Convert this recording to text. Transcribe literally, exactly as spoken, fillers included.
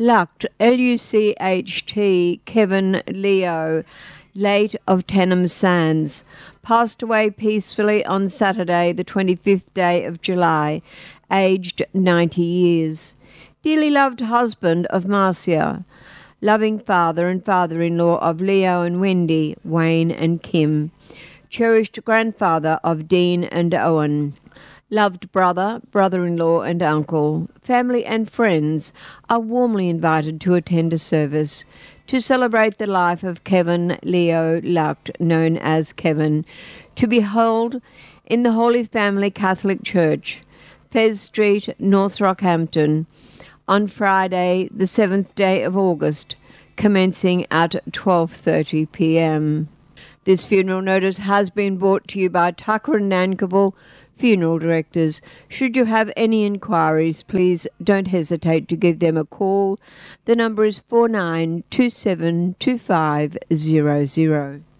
Lucht, L U C H T, Kevin Leo, late of Tenham Sands, passed away peacefully on Saturday, the twenty-fifth day of July, aged ninety years. Dearly loved husband of Marcia, loving father and father-in-law of Leo and Wendy, Wayne and Kim, cherished grandfather of Dean and Owen, loved brother, brother-in-law and uncle, family and friends are warmly invited to attend a service to celebrate the life of Kevin Leo Lucht, known as Kevin, to be held in the Holy Family Catholic Church, Fez Street, North Rockhampton, on Friday, the seventh day of August, commencing at twelve thirty p.m. This funeral notice has been brought to you by Tucker and Nankerville Funeral Directors. Should you have any inquiries, please don't hesitate to give them a call. The number is four nine two seven two five zero zero.